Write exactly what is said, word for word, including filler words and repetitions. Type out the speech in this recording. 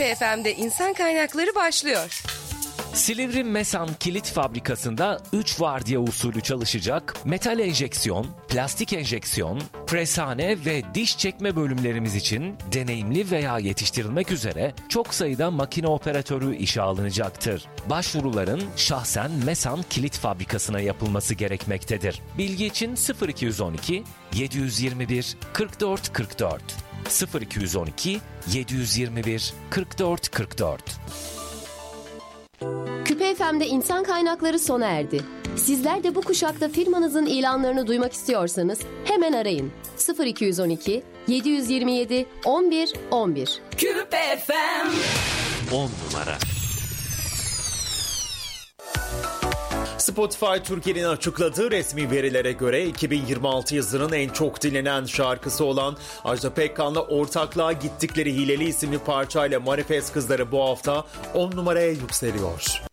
Küpe F M'de İnsan Kaynakları başlıyor. Silivri Mesan Kilit Fabrikası'nda üç vardiya usulü çalışacak metal enjeksiyon, plastik enjeksiyon, preshane ve diş çekme bölümlerimiz için deneyimli veya yetiştirilmek üzere çok sayıda makine operatörü işe alınacaktır. Başvuruların şahsen Mesan Kilit Fabrikası'na yapılması gerekmektedir. Bilgi için sıfır iki yüz on iki yedi yüz yirmi bir kırk dört kırk dört sıfır iki yüz on iki yedi yüz yirmi bir kırk dört kırk dört. Küpe F M'de İnsan Kaynakları sona erdi. Sizler de bu kuşakta firmanızın ilanlarını duymak istiyorsanız hemen arayın. sıfır iki yüz on iki yedi yüz yirmi yedi on bir on bir. Küpe F M on numara. Spotify Türkiye'nin açıkladığı resmi verilere göre iki bin yirmi altı yılının en çok dinlenen şarkısı olan Ajda Pekkan'la ortaklığa gittikleri Hileli isimli parçayla Manifest Kızları bu hafta on numaraya yükseliyor.